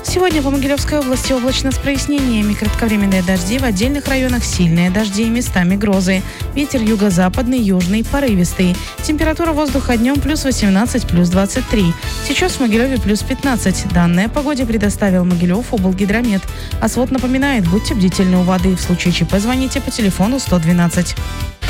Сегодня по Могилевской области облачно с прояснениями. Кратковременные дожди, в отдельных районах сильные дожди и местами грозы. Ветер юго-западный, южный, порывистый. Температура воздуха днем плюс 18, плюс 23. Сейчас в Могилеве плюс 15. Данные о погоде предоставил Могилев облгидромет. А СВОД напоминает, будьте бдительны у воды. В случае ЧП звоните по телефону 112.